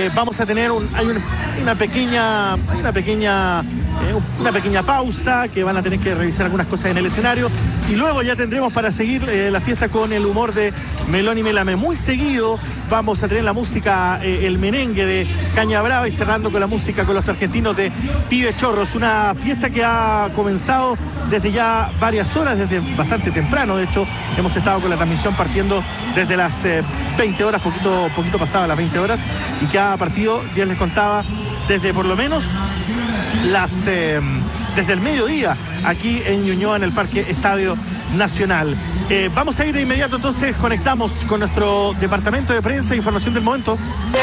vamos a tener una pequeña pausa, que van a tener que revisar algunas cosas en el escenario, y luego ya tendremos para seguir la fiesta con el humor de Melón y Melame. Muy seguido vamos a tener la música, el merengue de Caña Brava, y cerrando con la música con los argentinos de Pibe Chorros, una fiesta que ha comenzado desde ya varias horas, desde bastante temprano. De hecho, hemos estado con la transmisión partiendo desde las 20 horas, poquito pasada las 20 horas, y que ha partido, ya les contaba, desde por lo menos desde el mediodía aquí en Ñuñoa, en el Parque Estadio Nacional. Vamos a ir de inmediato, entonces conectamos con nuestro departamento de prensa e información del momento.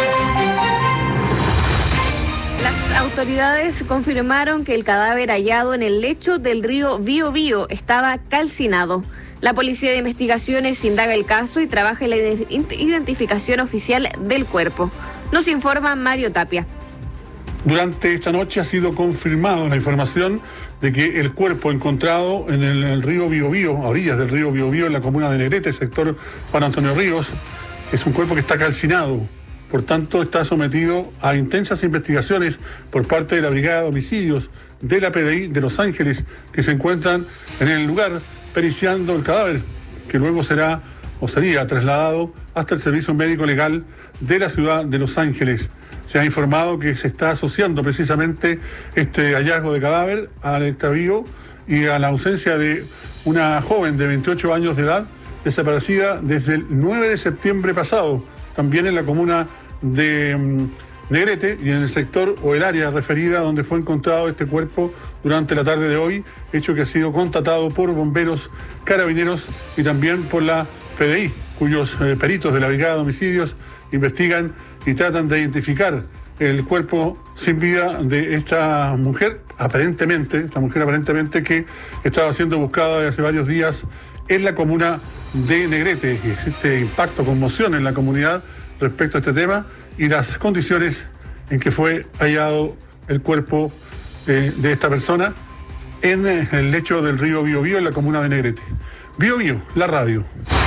Las autoridades confirmaron que el cadáver hallado en el lecho del río Biobío estaba calcinado. La Policía de Investigaciones indaga el caso y trabaja en la identificación oficial del cuerpo. Nos informa Mario Tapia. Durante esta noche ha sido confirmada la información de que el cuerpo encontrado en el río Biobío, a orillas del río Biobío, en la comuna de Negrete, sector Juan Antonio Ríos, es un cuerpo que está calcinado. Por tanto, está sometido a intensas investigaciones por parte de la Brigada de Homicidios de la PDI de Los Ángeles, que se encuentran en el lugar periciando el cadáver, que luego sería trasladado hasta el Servicio Médico Legal de la ciudad de Los Ángeles. Se ha informado que se está asociando precisamente este hallazgo de cadáver al extravío y a la ausencia de una joven de 28 años de edad desaparecida desde el 9 de septiembre pasado, también en la comuna de Negrete y en el sector o el área referida donde fue encontrado este cuerpo durante la tarde de hoy, hecho que ha sido constatado por bomberos, carabineros y también por la PDI, cuyos peritos de la Brigada de Homicidios investigan y tratan de identificar el cuerpo sin vida de esta mujer aparentemente que estaba siendo buscada desde hace varios días en la comuna de Negrete. Y existe impacto, conmoción en la comunidad respecto a este tema y las condiciones en que fue hallado el cuerpo de esta persona en el lecho del río Biobío, en la comuna de Negrete. Biobío, la radio.